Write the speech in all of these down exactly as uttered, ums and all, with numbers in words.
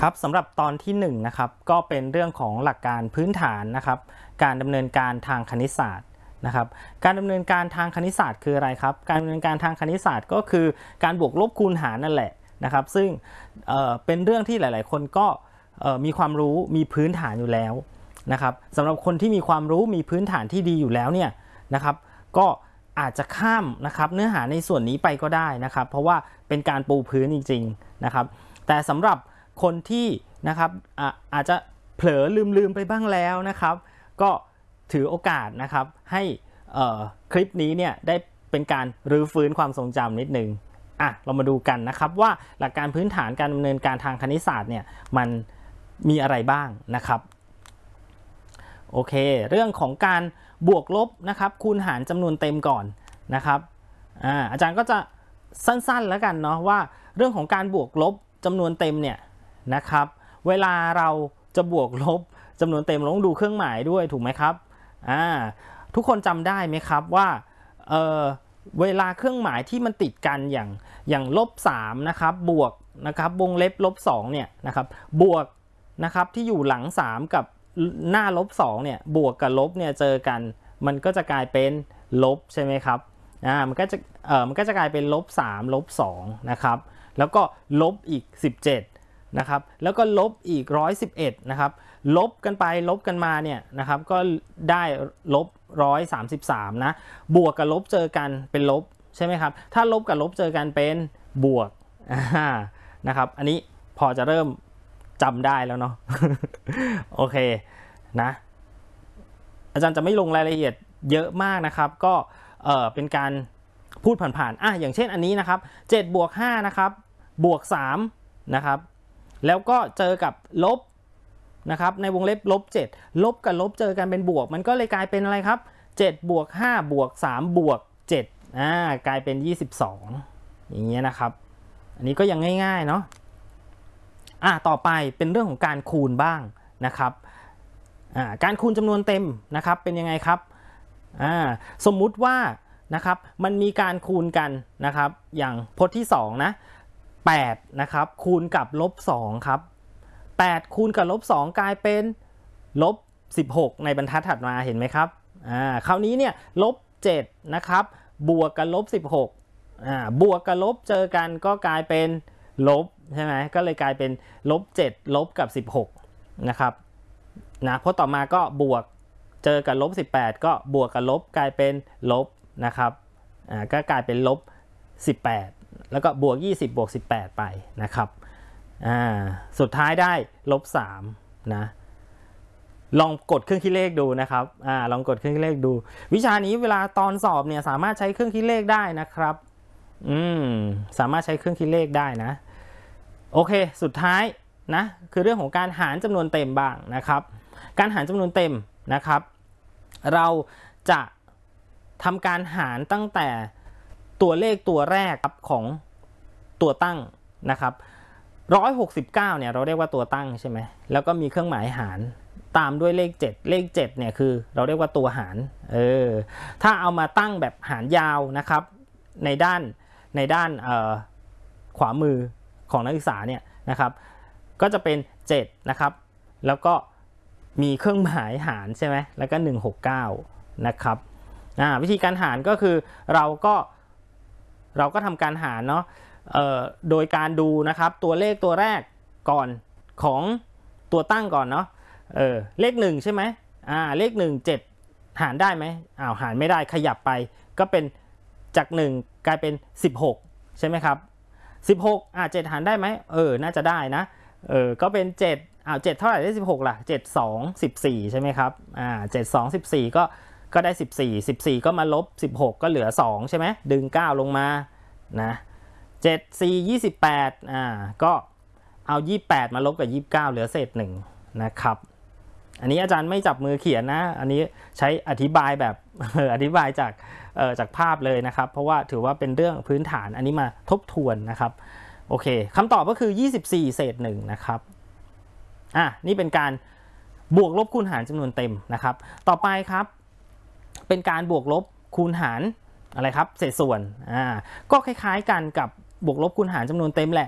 ครับสำหรับตอนที่หนึ่งนะครับก็เป็นเรื่องของหลักการพื้นฐานนะครับการดำเนินการทางคณิตศาสตร์นะครับการดำเนินการทางคณิตศาสตร์คืออะไรครับการดำเนินการทางคณิตศาสตร์ก็คือการบวกลบคูณหารนั่นแหละนะครับซึ่งเอ่อเป็นเรื่องที่หลายๆคนก็เอ่อมีความรู้มีพื้นฐานอยู่แล้วนะครับสำหรับคนที่มีความรู้มีพื้นฐานที่ดีอยู่แล้วเนี่ยนะครับก็อาจจะข้ามนะครับเนื้อหาในส่วนนี้ไปก็ได้นะครับเพราะว่าเป็นการปูพื้นจริงๆนะครับแต่สำหรับคนที่นะครับอ่ะอาจจะเผลอลืมๆไปบ้างแล้วนะครับก็ถือโอกาสนะครับให้คลิปนี้เนี่ยได้เป็นการรื้อฟื้นความทรงจำนิดนึงอ่ะเรามาดูกันนะครับว่าหลักการพื้นฐานการดำเนินการทางคณิตศาสตร์เนี่ยมันมีอะไรบ้างนะครับโอเคเรื่องของการบวกลบนะครับคูณหารจำนวนเต็มก่อนนะครับอ่าอาจารย์ก็จะสั้นๆแล้วกันเนาะว่าเรื่องของการบวกลบจำนวนเต็มเนี่ยนะครับเวลาเราจะบวกลบจำนวนเต็มเราต้องดูเครื่องหมายด้วยถูกไหมครับอ่าทุกคนจำได้ไหมครับว่าเออเวลาเครื่องหมายที่มันติดกันอย่างอย่างลบสามนะครับบวกนะครับวงเล็บลบสองเนี่ยนะครับบวกนะครับที่อยู่หลังสามกับหน้าลบสองเนี่ยบวกกับลบเนี่ยเจอกันมันก็จะกลายเป็นลบใช่ไหมครับอ่ามันก็จะเออมันก็จะกลายเป็นลบสามลบสองนะครับแล้วก็ลบอีกสิบเจ็ดนะครับแล้วก็ลบอีกหนึ่งร้อยสิบเอ็ดนะครับลบกันไปลบกันมาเนี่ยนะครับก็ได้ลบหนึ่งร้อยสามสิบสามนะบวกกับลบเจอกันเป็นลบใช่ไหมครับถ้าลบกับลบเจอกันเป็นบวกนะครับอันนี้พอจะเริ่มจำได้แล้วเนาะ โอเคนะอาจารย์จะไม่ลงรายละเอียดเยอะมากนะครับก็เออเป็นการพูดผ่านๆอ่ะอย่างเช่นอันนี้นะครับเจ็ดบวกห้านะครับบวกสามนะครับแล้วก็เจอกับลบนะครับในวงเล็บลบเจ็ดลบกับลบเจอกันเป็นบวกมันก็เลยกลายเป็นอะไรครับเจ็ดบวกห้าบวกสามบวกเจ็ดอ่ากลายเป็นยี่สิบสองอย่างเงี้ยนะครับอันนี้ก็ยังง่ายๆเนาะอ่ะต่อไปเป็นเรื่องของการคูณบ้างนะครับอ่าการคูณจำนวนเต็มนะครับเป็นยังไงครับอ่าสมมุติว่านะครับมันมีการคูณกันนะครับอย่างพจน์ที่สองนะแปดนะครับคูณกับลบสองครับแปดคูณกับลบสองกลายเป็นลบสิบหกในบรรทัดถัดมาเห็นไหมครับอ่าคราวนี้เนี่ยลบเจ็ดนะครับบวกกับลบสิบหกอ่าบวกกับลบเจอกันก็กลายเป็นลบใช่ไหมก็เลยกลายเป็นลบเจ็ดลบกับสิบหกนะครับนะเพราะต่อมาก็บวกเจอกับลบสิบแปดก็บวกกับลบกลายเป็นลบนะครับอ่าก็กลายเป็นลบสิบแปดแล้วก็บวกยี่สิบบวกสิบแปดไปนะครับอ่าสุดท้ายได้ลบสามนะลองกดเครื่องคิดเลขดูนะครับอ่าลองกดเครื่องคิดเลขดูวิชานี้เวลาตอนสอบเนี่ยสามารถใช้เครื่องคิดเลขได้นะครับอืมสามารถใช้เครื่องคิดเลขได้นะโอเคสุดท้ายนะคือเรื่องของการหารจำนวนเต็มบ้างนะครับการหารจำนวนเต็มนะครับเราจะทำการหารตั้งแต่ตัวเลขตัวแรกของตัวตั้งนะครับหนึ่งร้อยหกสิบเก้าเนี่ยเราเรียกว่าตัวตั้งใช่ไหมแล้วก็มีเครื่องหมายหารตามด้วยเลขเจ็ดเลขเจ็ดเนี่ยคือเราเรียกว่าตัวหารเออถ้าเอามาตั้งแบบหารยาวนะครับในด้านในด้านขวามือของนักศึกษาเนี่ยนะครับก็จะเป็นเจ็ดนะครับแล้วก็มีเครื่องหมายหารใช่ไหมแล้วก็หนึ่งร้อยหกสิบเก้านะครับวิธีการหารก็คือเราก็เราก็ทำการหารเนาะโดยการดูนะครับตัวเลขตัวแรกก่อนของตัวตั้งก่อนเนาะเออเลขหนึ่งใช่ไหมอ่าเลขหนึ่ง เจ็ดหารได้ไหมอ้าวหารไม่ได้ขยับไปก็เป็นจากหนึ่งกลายเป็นสิบหกใช่ไหมครับสิบหกอ่าเจ็ดหารได้ไหมเออน่าจะได้นะเออก็เป็นเจ็ดอ้าวเจ็ดเท่าไหร่ได้สิบหกล่ะเจ็ด สอง สิบสี่ใช่ไหมครับอ่าเจ็ด สอง สิบสี่ก็ก็ได้สิบสี่ สิบสี่ก็มาลบสิบหกก็เหลือสองใช่ไหมดึงเก้าลงมานะเจ็ด สี่ ยี่สิบแปดอ่าก็เอายี่สิบแปดมาลบกับยี่สิบเก้าเหลือเศษหนึ่งนะครับอันนี้อาจารย์ไม่จับมือเขียนนะอันนี้ใช้อธิบายแบบ อธิบายจากเอ่อจากภาพเลยนะครับเพราะว่าถือว่าเป็นเรื่องพื้นฐานอันนี้มาทบทวนนะครับโอเคคำตอบก็คือยี่สิบสี่เศษหนึ่งนะครับอ่ะนี่เป็นการบวกลบคูณหารจำนวนเต็มนะครับต่อไปครับเป็นการบวกลบคูณหารอะไรครับเศษส่วนอ่าก็คล้ายๆกันกับบวกลบคูณหารจำนวนเต็มแหละ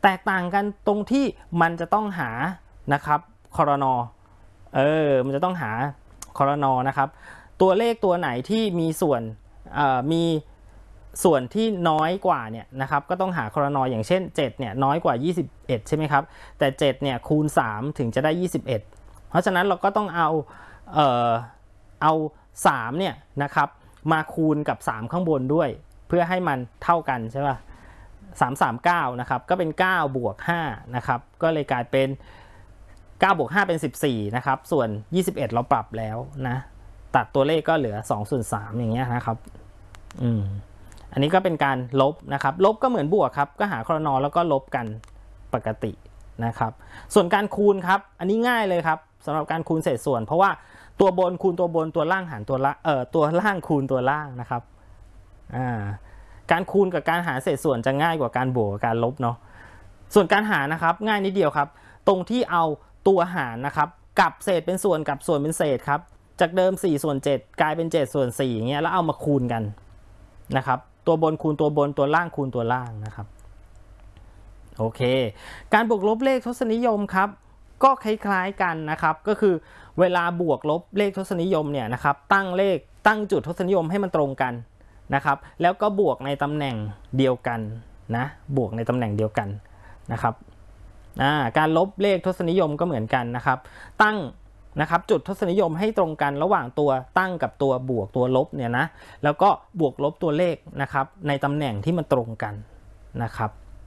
แตกต่างกันตรงที่มันจะต้องหานะครับครนเออมันจะต้องหาครนนะครับตัวเลขตัวไหนที่มีส่วนมีส่วนที่น้อยกว่าเนี่ยนะครับก็ต้องหาครนอย่างเช่นเจ็ดเนี่ยน้อยกว่ายี่สิบเอ็ดใช่ไหมครับแต่เจ็ดเนี่ยคูณสามถึงจะได้ยี่สิบเอ็ดเพราะฉะนั้นเราก็ต้องเอาเอ่อเอาสามเนี่ยนะครับมาคูณกับสามข้างบนด้วยเพื่อให้มันเท่ากันใช่ป่ะสาม สาม เก้านะครับก็เป็นเก้าบวกห้านะครับก็เลยกลายเป็นเก้าบวกห้าเป็นสิบสี่นะครับส่วนยี่สิบเอ็ดเราปรับแล้วนะตัดตัวเลขก็เหลือสองส่วนสามอย่างเงี้ยนะครับอืมอันนี้ก็เป็นการลบนะครับลบก็เหมือนบวกครับก็หาครนแล้วก็ลบกันปกตินะครับส่วนการคูณครับอันนี้ง่ายเลยครับสำหรับการคูณเศษส่วนเพราะว่าตัวบนคูณตัวบนตัวล่างหารตัวละเอ่อตัวล่างคูณตัวล่างนะครับอ่าการคูณกับการหารเศษส่วนจะง่ายกว่าการบวกกับการลบเนาะส่วนการหารนะครับง่ายนิดเดียวครับตรงที่เอาตัวหารนะครับกับเศษเป็นส่วนกับส่วนเป็นเศษครับจากเดิมสี่ส่วนเจ็ดกลายเป็นเจ็ดส่วนสี่อย่างเงี้ยแล้วเอามาคูณกันนะครับตัวบนคูณตัวบนตัวล่างคูณตัวล่างนะครับโอเคการบวกลบเลขทศนิยมครับก็คล้ายๆกันนะครับก็คือเวลาบวกลบเลขทศนิยมเนี่ยนะครับตั้งเลขตั้งจุดทศนิยมให้มันตรงกันนะครับแล้วก็บวกในตำแหน่งเดียวกันนะบวกในตำแหน่งเดียวกันนะครับการลบเลขทศนิยมก็เหมือนกันนะครับตั้งนะครับจุดทศนิยมให้ตรงกันระหว่างตัวตั้งกับตัวบวกตัวลบเนี่ยนะแล้วก็บวกลบตัวเลขนะครับในตำแหน่งที่มันตรงกันนะครับ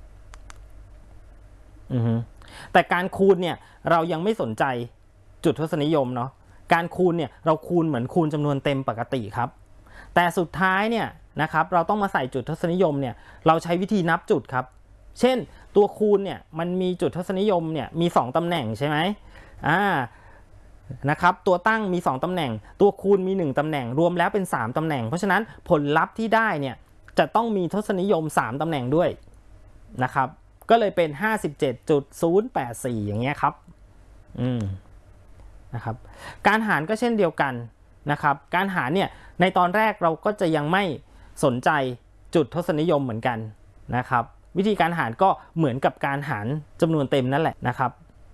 อือฮึแต่การคูณเนี่ยเรายังไม่สนใจจุดทศนิยมเนาะการคูณเนี่ยเราคูณเหมือนคูณจำนวนเต็มปกติครับแต่สุดท้ายเนี่ยนะครับเราต้องมาใส่จุดทศนิยมเนี่ยเราใช้วิธีนับจุดครับเช่นตัวคูณเนี่ยมันมีจุดทศนิยมเนี่ยมีสองตำแหน่งใช่ไหมอ่านะครับตัวตั้งมีสองตำแหน่งตัวคูณมีหนึ่งตำแหน่งรวมแล้วเป็นสามตำแหน่งเพราะฉะนั้นผลลัพธ์ที่ได้เนี่ยจะต้องมีทศนิยมสามตำแหน่งด้วยนะครับก็เลยเป็น ห้าสิบเจ็ดจุดศูนย์แปดสี่ อย่างเงี้ยครับอืมนะครับการหารก็เช่นเดียวกันนะครับการหารเนี่ยในตอนแรกเราก็จะยังไม่สนใจจุดทศนิยมเหมือนกันนะครับวิธีการหารก็เหมือนกับการหารจำนวนเต็มนั่นแหละนะครับ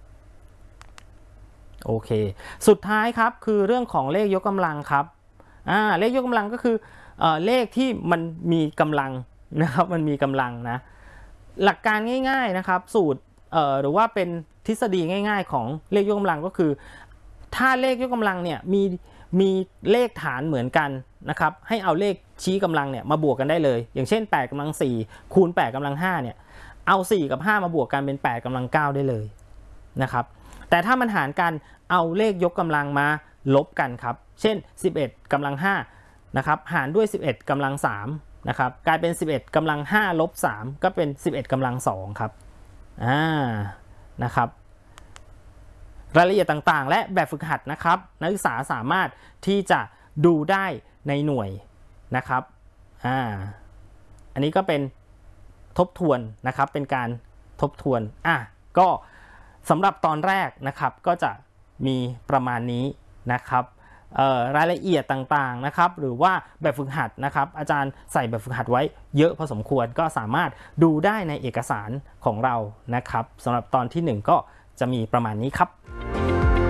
โอเคสุดท้ายครับคือเรื่องของเลขยกกำลังครับอ่าเลขยกกำลังก็คือเอ่อเลขที่มันมีกำลังนะครับมันมีกำลังนะหลักการง่ายๆนะครับสูตรเอ่อหรือว่าเป็นทฤษฎีง่ายๆของเลขยกกำลังก็คือถ้าเลขยกกำลังเนี่ยมีมีเลขฐานเหมือนกันนะครับให้เอาเลขชี้กำลังเนี่ยมาบวกกันได้เลยอย่างเช่นแปดกำลังสี่คูณแปดกำลังห้าเนี่ยเอาสี่กับห้ามาบวกกันเป็นแปดกำลังเก้าได้เลยนะครับแต่ถ้ามันหารกันเอาเลขยกกำลังมาลบกันครับเช่นสิบเอ็ดกำลังห้านะครับหารด้วยสิบเอ็ดกำลังสามนะครับกลายเป็นสิบเอ็ดกำลังห้าลบสามก็เป็นสิบเอ็ดกำลังสองครับอ่านะครับรายละเอียดต่างๆและแบบฝึกหัดนะครับนักศึกษาสามารถที่จะดูได้ในหน่วยนะครับอ่าอันนี้ก็เป็นทบทวนนะครับเป็นการทบทวนอ่ะก็สำหรับตอนแรกนะครับก็จะมีประมาณนี้นะครับรายละเอียดต่างๆนะครับหรือว่าแบบฝึกหัดนะครับอาจารย์ใส่แบบฝึกหัดไว้เยอะพอสมควรก็สามารถดูได้ในเอกสารของเรานะครับสำหรับตอนที่หนึ่งก็จะมีประมาณนี้ครับ